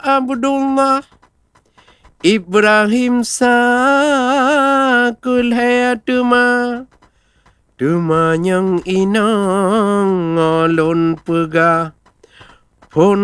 Abdullah Ibrahim sakul hayatuma Tuma yang inang alon pegah pon